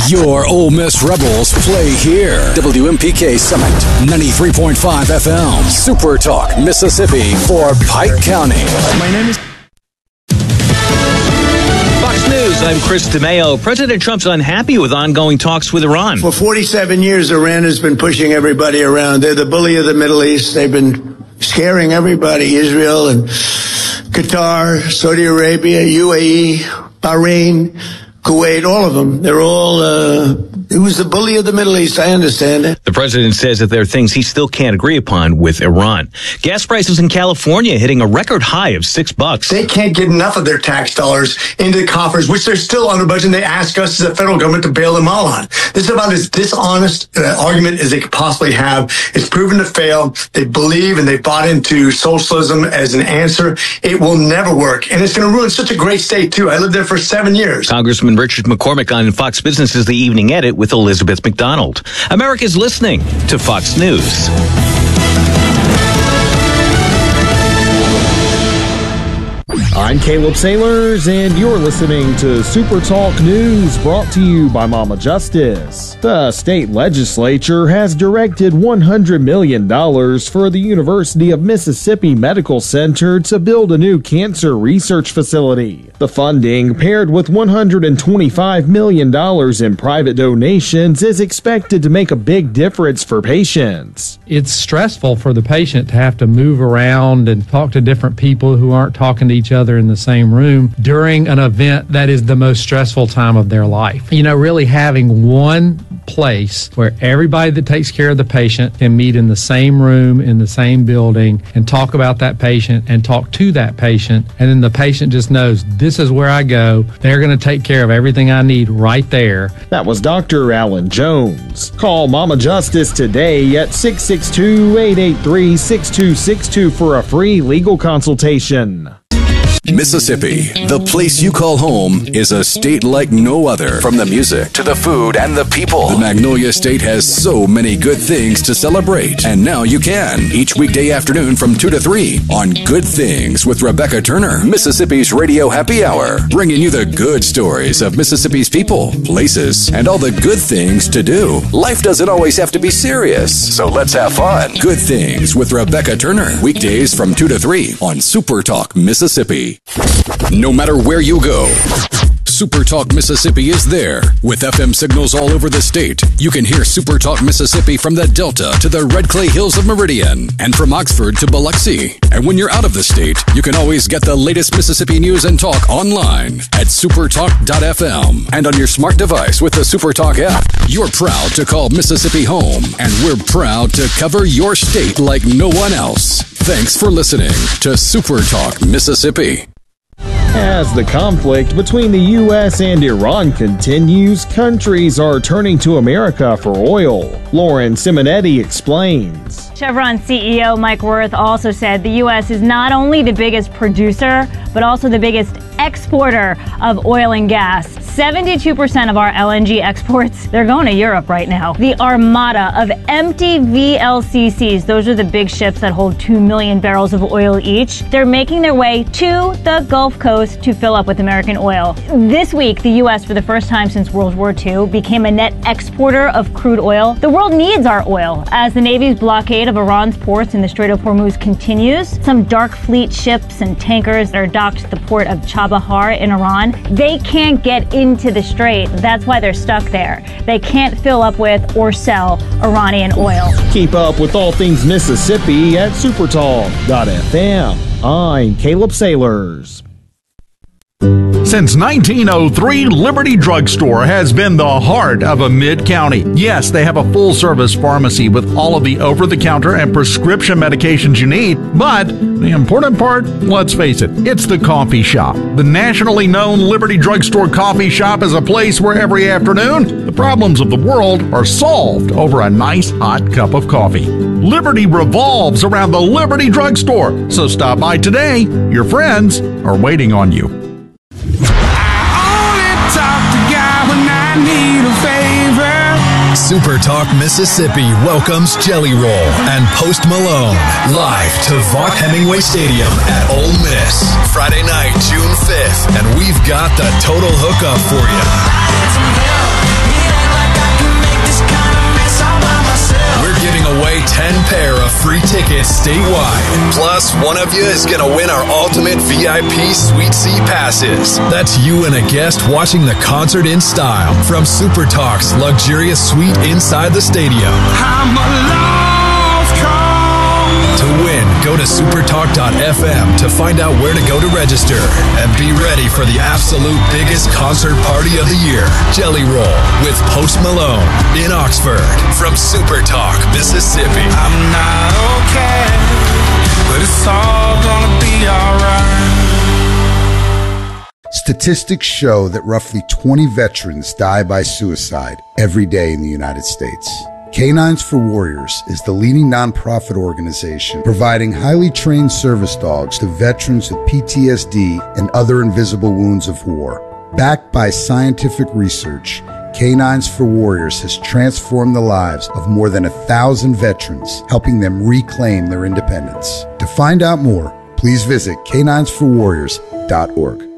Your Ole Miss Rebels play here. WMPK Summit, 93.5 FM. Super Talk, Mississippi for Pike County. My name is... Fox News, I'm Chris DeMeo. President Trump's unhappy with ongoing talks with Iran. For 47 years, Iran has been pushing everybody around. They're the bully of the Middle East. They've been scaring everybody, Israel and Qatar, Saudi Arabia, UAE, Bahrain, Kuwait, all of them. They're all, it was the bully of the Middle East. I understand it. The president says that there are things he still can't agree upon with Iran. Gas prices in California hitting a record high of $6. They can't get enough of their tax dollars into the coffers, which they're still under budget, and they ask us as the federal government to bail them all on. This is about as dishonest argument as they could possibly have. It's proven to fail. They believe and they bought into socialism as an answer. It will never work, and it's going to ruin such a great state, too. I lived there for 7 years. Congressman Richard McCormick on Fox Business' The Evening Edit with Elizabeth McDonald. America's listening to Fox News. I'm Caleb Sailors, and you're listening to Super Talk News, brought to you by Mama Justice. The state legislature has directed $100 million for the University of Mississippi Medical Center to build a new cancer research facility. The funding, paired with $125 million in private donations, is expected to make a big difference for patients. It's stressful for the patient to have to move around and talk to different people who aren't talking to each other in the same room during an event that is the most stressful time of their life. You know, really having one place where everybody that takes care of the patient can meet in the same room, in the same building, and talk about that patient and talk to that patient. And then the patient just knows, this is where I go. They're going to take care of everything I need right there. That was Dr. Alan Jones. Call Mama Justice today at 662-883-6262 for a free legal consultation. Mississippi, the place you call home, is a state like no other. From the music to the food and the people, the Magnolia State has so many good things to celebrate. And now you can, each weekday afternoon from 2 to 3 on Good Things with Rebecca Turner, Mississippi's Radio Happy Hour, bringing you the good stories of Mississippi's people, places, and all the good things to do. Life doesn't always have to be serious, so let's have fun. Good Things with Rebecca Turner, weekdays from 2 to 3 on Super Talk Mississippi. No matter where you go, Super Talk Mississippi is there. With FM signals all over the state, you can hear Super Talk Mississippi from the Delta to the Red Clay Hills of Meridian, and from Oxford to Biloxi. And when you're out of the state, you can always get the latest Mississippi news and talk online at supertalk.fm and on your smart device with the Super Talk app. You're proud to call Mississippi home, and we're proud to cover your state like no one else. Thanks for listening to Super Talk Mississippi. As the conflict between the U.S. and Iran continues, countries are turning to America for oil. Lauren Simonetti explains. Chevron CEO Mike Wirth also said the U.S. is not only the biggest producer, but also the biggest exporter of oil and gas. 72% of our LNG exports, they're going to Europe right now. The armada of empty VLCCs, those are the big ships that hold 2 million barrels of oil each. They're making their way to the Gulf Coast to fill up with American oil. This week, the U.S., for the first time since World War II, became a net exporter of crude oil. The world needs our oil as the Navy's blockade of Iran's ports in the Strait of Hormuz continues. Some dark fleet ships and tankers that are docked at the port of Chabahar in Iran, they can't get into the strait. That's why they're stuck there. They can't fill up with or sell Iranian oil. Keep up with all things Mississippi at supertalk.fm. I'm Caleb Sailors. Since 1903, Liberty Drugstore has been the heart of a mid-county. Yes, they have a full-service pharmacy with all of the over-the-counter and prescription medications you need. But the important part, let's face it, it's the coffee shop. The nationally known Liberty Drugstore coffee shop is a place where every afternoon, the problems of the world are solved over a nice hot cup of coffee. Liberty revolves around the Liberty Drugstore. So stop by today. Your friends are waiting on you. Super Talk Mississippi welcomes Jelly Roll and Post Malone live to Vaught Hemingway Stadium at Ole Miss Friday night, June 5th, and we've got the total hookup for you. away 10 pair of free tickets statewide. Plus, one of you is going to win our ultimate VIP Suite C passes. That's you and a guest watching the concert in style from Super Talk's luxurious suite inside the stadium. To win, go to supertalk.fm to find out where to go to register. And be ready for the absolute biggest concert party of the year, Jelly Roll with Post Malone in Oxford from Supertalk, Mississippi. I'm not okay, but it's all gonna be alright. Statistics show that roughly 20 veterans die by suicide every day in the United States. Canines for Warriors is the leading nonprofit organization providing highly trained service dogs to veterans with PTSD and other invisible wounds of war. Backed by scientific research, Canines for Warriors has transformed the lives of more than 1,000 veterans, helping them reclaim their independence. To find out more, please visit caninesforwarriors.org.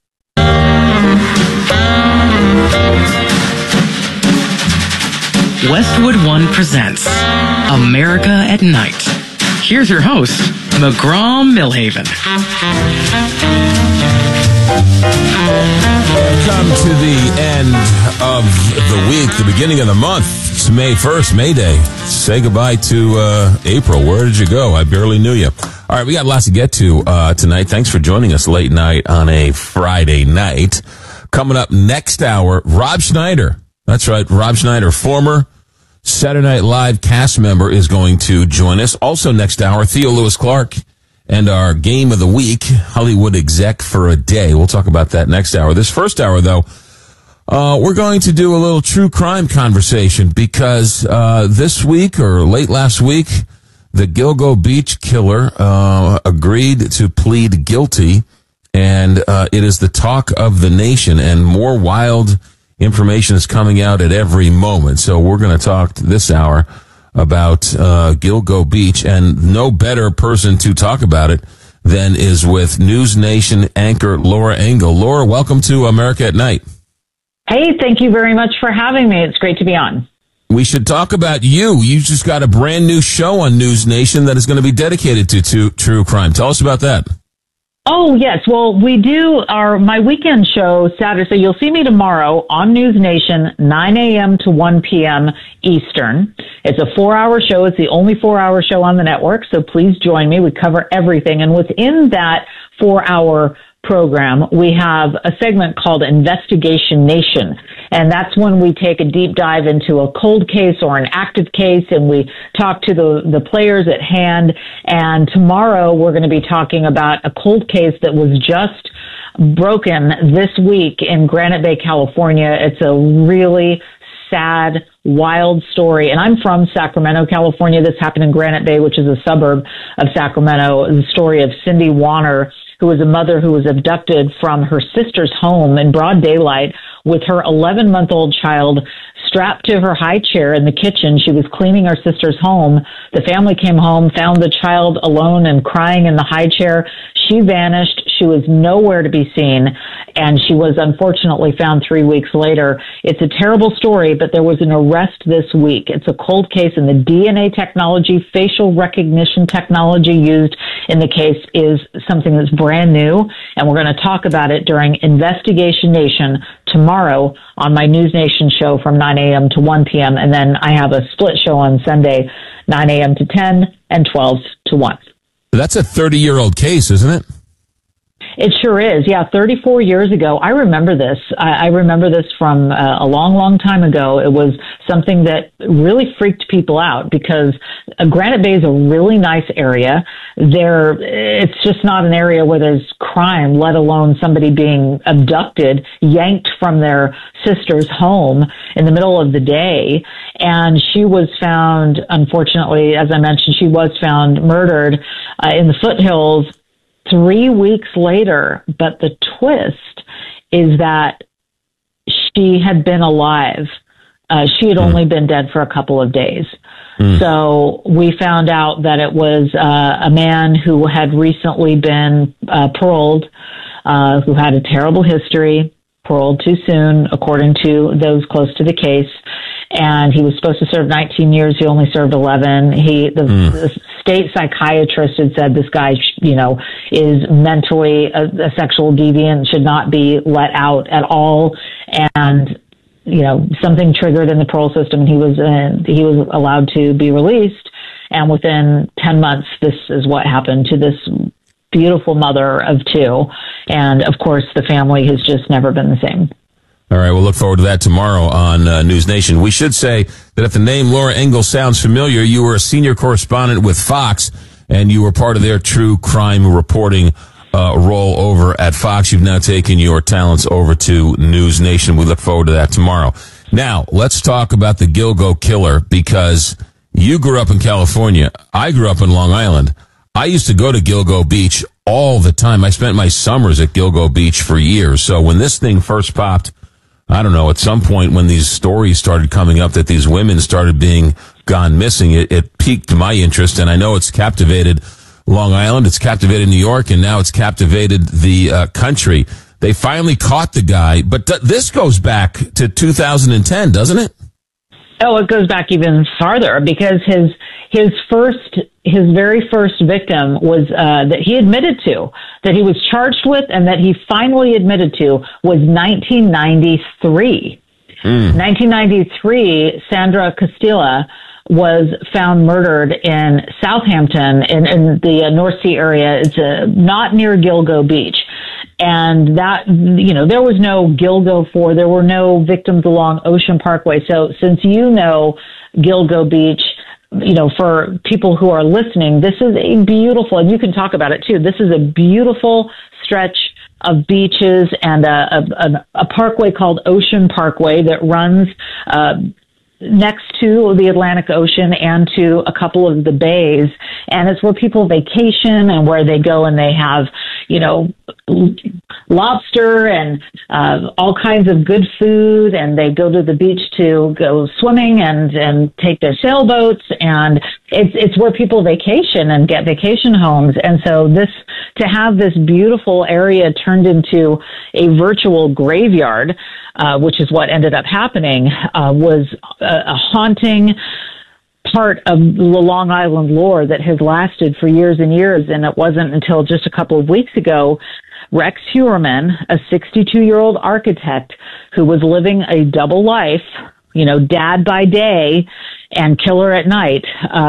Westwood One presents America at Night. Here's your host, McGraw-Millhaven. Welcome to the end of the week, the beginning of the month. It's May 1st, May Day. Say goodbye to April. Where did you go? I barely knew you. All right, we got lots to get to tonight. Thanks for joining us late night on a Friday night. Coming up next hour, Rob Schneider. That's right, Rob Schneider, former Saturday Night Live cast member, is going to join us. Also next hour, Theo Lewis Clark and our Game of the Week, Hollywood Exec for a Day. We'll talk about that next hour. This first hour, though, we're going to do a little true crime conversation because this week or late last week, the Gilgo Beach killer agreed to plead guilty, and it is the talk of the nation, and more wild information is coming out at every moment. So we're going to talk this hour about Gilgo Beach, and no better person to talk about it than is with News Nation anchor Laura Engel. Laura, welcome to America at Night. Hey, thank you very much for having me. It's great to be on. We should talk about you. You just got a brand new show on News Nation that is going to be dedicated to true crime. Tell us about that. Oh, yes. Well, we do my weekend show Saturday. So you'll see me tomorrow on News Nation, 9 a.m. to 1 p.m. Eastern. It's a 4-hour show. It's the only 4-hour show on the network. So please join me. We cover everything. And within that 4-hour program, we have a segment called Investigation Nation. And that's when we take a deep dive into a cold case or an active case, and we talk to the players at hand. And tomorrow we're going to be talking about a cold case that was just broken this week in Granite Bay, California. It's a really sad, wild story. And I'm from Sacramento, California. This happened in Granite Bay, which is a suburb of Sacramento. The story of Cindy Warner, who was a mother who was abducted from her sister's home in broad daylight with her 11-month-old child strapped to her high chair in the kitchen. She was cleaning her sister's home. The family came home, found the child alone and crying in the high chair. She vanished. She was nowhere to be seen, and she was unfortunately found 3 weeks later. It's a terrible story, but there was an arrest this week. It's a cold case, and the DNA technology, facial recognition technology used in the case is something that's brand new, and we're going to talk about it during Investigation Nation tomorrow on my News Nation show from 9 a.m. to 1 p.m., and then I have a split show on Sunday, 9 a.m. to 10 and 12 to 1. That's a 30-year-old case, isn't it? It sure is. Yeah, 34 years ago. I remember this. I remember this from a long, long time ago. It was something that really freaked people out because Granite Bay is a really nice area. It's just not an area where there's crime, let alone somebody being abducted, yanked from their sister's home in the middle of the day. And she was found, unfortunately, as I mentioned, she was found murdered in the foothills 3 weeks later, but the twist is that she had been alive. She had only been dead for a couple of days. So we found out that it was a man who had recently been paroled, who had a terrible history, paroled too soon, according to those close to the case. and he was supposed to serve 19 years. He only served 11. The state psychiatrist had said this guy, is mentally a sexual deviant, should not be let out at all. And, something triggered in the parole system, and he was allowed to be released. And within 10 months, this is what happened to this beautiful mother of two. And of course, the family has just never been the same. All right, we'll look forward to that tomorrow on News Nation. We should say that if the name Laura Ingalls sounds familiar, you were a senior correspondent with Fox, and you were part of their true crime reporting role over at Fox. You've now taken your talents over to News Nation. We look forward to that tomorrow. Now, let's talk about the Gilgo killer, because you grew up in California. I grew up in Long Island. I used to go to Gilgo Beach all the time. I spent my summers at Gilgo Beach for years. So when this thing first popped, I don't know, at some point when these stories started coming up that these women started being gone missing, it piqued my interest. And I know it's captivated Long Island, it's captivated New York, and now it's captivated the country. They finally caught the guy, but this goes back to 2010, doesn't it? Oh, it goes back even farther, because his very first victim was that he admitted to, that he was charged with, and that he finally admitted to, was 1993. 1993, Sandra Castilla was found murdered in Southampton in the North Sea area. It's not near Gilgo Beach. And that, there was no Gilgo 4. There were no victims along Ocean Parkway. So since Gilgo Beach, for people who are listening, this is a beautiful, and you can talk about it too, this is a beautiful stretch of beaches and a parkway called Ocean Parkway that runs next to the Atlantic Ocean and to a couple of the bays. And it's where people vacation and where they go and they have, lobster and all kinds of good food, and they go to the beach to go swimming and take their sailboats, and it's where people vacation and get vacation homes. And so to have this beautiful area turned into a virtual graveyard, which is what ended up happening, was a haunting part of the Long Island lore that has lasted for years and years. And it wasn't until just a couple of weeks ago, Rex Heuermann, a 62-year-old architect who was living a double life, dad by day and killer at night,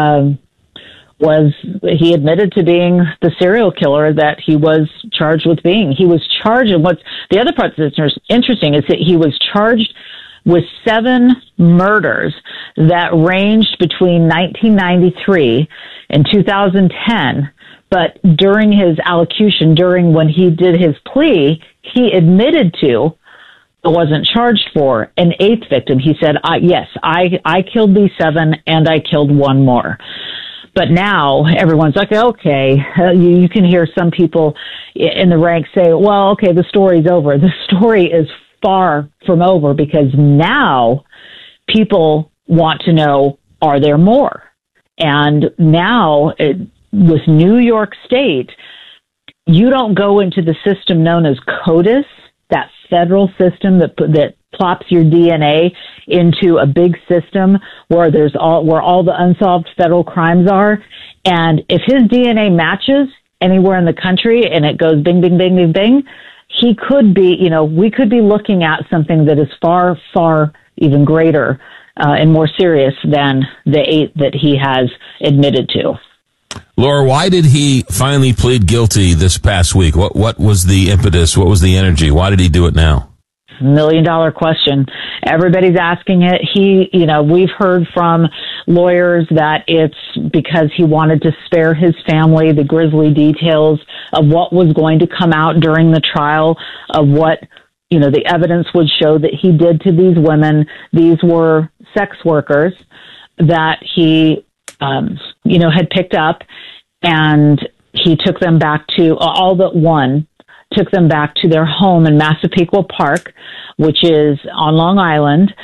he admitted to being the serial killer that he was charged with being. He was charged, and what's the other part that's interesting is that he was charged with 7 murders that ranged between 1993 and 2010. But during his allocution, when he did his plea, he admitted to, but wasn't charged for, an 8th victim. He said, yes, I killed these 7 and I killed one more. But now everyone's like, okay, you can hear some people in the ranks say, well, okay, the story's over. The story is far from over, because now people want to know, are there more? And now with New York State, you don't go into the system known as CODIS, that federal system that plops your DNA into a big system where all the unsolved federal crimes are. And if his DNA matches anywhere in the country and it goes bing, bing, bing, bing, bing, he could be, we could be looking at something that is far, far even greater and more serious than the 8 that he has admitted to. Laura, why did he finally plead guilty this past week? What was the impetus? What was the energy? Why did he do it now? $1 million question. Everybody's asking it. We've heard from lawyers that it's because he wanted to spare his family the grisly details of what was going to come out during the trial, of what, the evidence would show that he did to these women. These were sex workers that he, had picked up, and he took them back to, all but one, took them back to their home in Massapequa Park, which is on Long Island.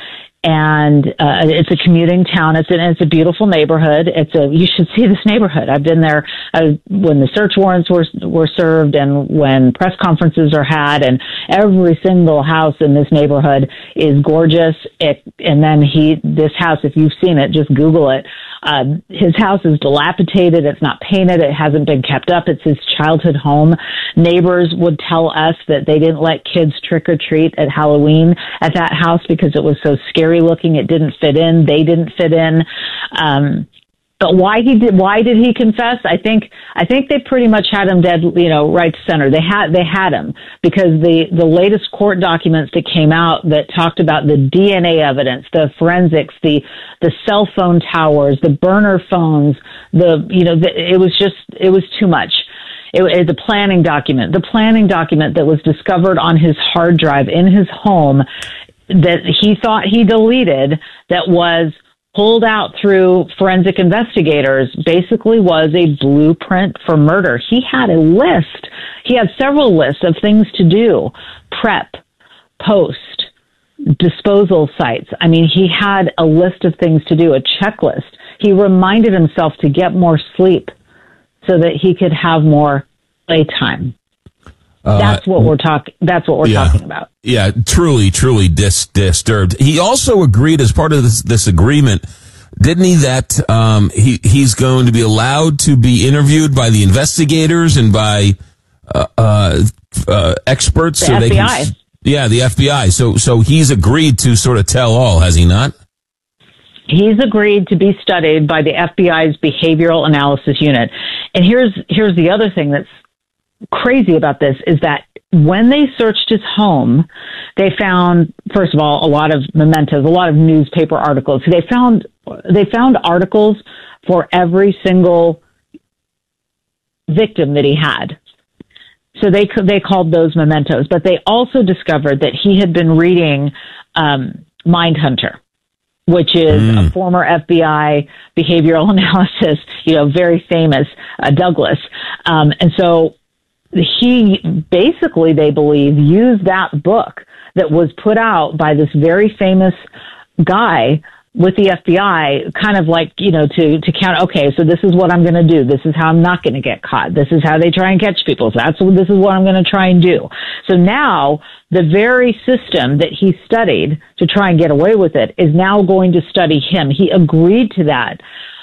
and it's a commuting town. It's a beautiful neighborhood. You should see this neighborhood. I've been there when the search warrants were served and when press conferences are had, and every single house in this neighborhood is gorgeous. This house, if you've seen it, just Google it. His house is dilapidated. It's not painted. It hasn't been kept up. It's his childhood home. Neighbors would tell us that they didn't let kids trick or treat at Halloween at that house because it was so scary looking. It didn't fit in. They didn't fit in. But why did he confess? I think they pretty much had him dead, right center. They had him because the latest court documents that came out that talked about the DNA evidence, the forensics, the cell phone towers, the burner phones, it was too much. It's a planning document. The planning document that was discovered on his hard drive in his home that he thought he deleted, that was pulled out through forensic investigators, basically was a blueprint for murder. He had a list. He had several lists of things to do: prep, post, disposal sites. I mean, he had a list of things to do, a checklist. He reminded himself to get more sleep so that he could have more playtime. That's what we're talking about. Yeah, truly disturbed. He also agreed as part of this agreement, didn't he, that he's going to be allowed to be interviewed by the investigators and by experts. The FBI. The FBI. So he's agreed to sort of tell all, has he not? He's agreed to be studied by the FBI's Behavioral Analysis Unit. And here's the other thing that's crazy about this is that when they searched his home, they found, first of all, a lot of mementos, a lot of newspaper articles. They found articles for every single victim that he had. So they called those mementos, but they also discovered that he had been reading Mindhunter, which is a former FBI behavioral analysis, very famous, Douglas. And so he basically, they believe, used that book that was put out by this very famous guy with the FBI, kind of like, to count, okay, so this is what I'm going to do. This is how I'm not going to get caught. This is how they try and catch people. So this is what I'm going to try and do. So now the very system that he studied to try and get away with it is now going to study him. He agreed to that.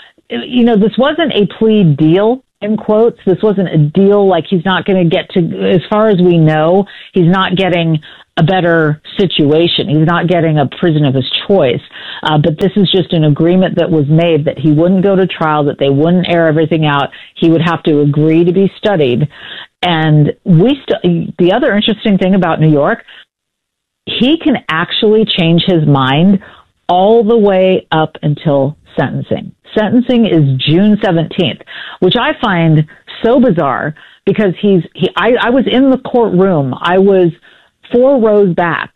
This wasn't a plea deal, in quotes. This wasn't a deal, like he's not going to get to, as far as we know, he's not getting a better situation. He's not getting a prison of his choice. But this is just an agreement that was made that he wouldn't go to trial, that they wouldn't air everything out. He would have to agree to be studied. And the other interesting thing about New York, he can actually change his mind all the way up until sentencing. Sentencing is June 17th, which I find so bizarre because I was in the courtroom. I was 4 rows back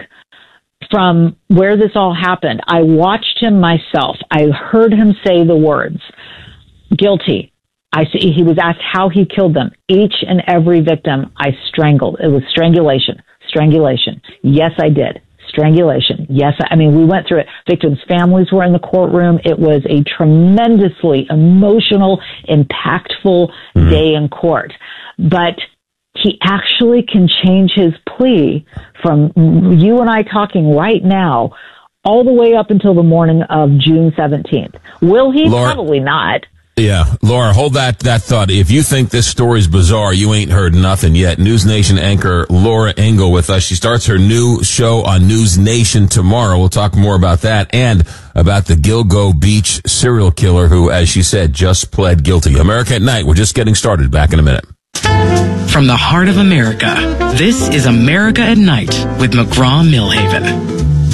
from where this all happened. I watched him myself. I heard him say the words, guilty. He was asked how he killed them. Each and every victim I strangled. It was strangulation. Yes, I did. Strangulation. Yes. We went through it. Victims' families were in the courtroom. It was a tremendously emotional, impactful day in court. But he actually can change his plea from you and I talking right now all the way up until the morning of June 17th. Will he? Laura, probably not. Yeah. Laura, hold that thought. If you think this story's bizarre, you ain't heard nothing yet. News Nation anchor Laura Engel with us. She starts her new show on News Nation tomorrow. We'll talk more about that and about the Gilgo Beach serial killer who, as she said, just pled guilty. America at Night. We're just getting started. Back in a minute. From the heart of America, this is America at Night with McGraw-Millhaven.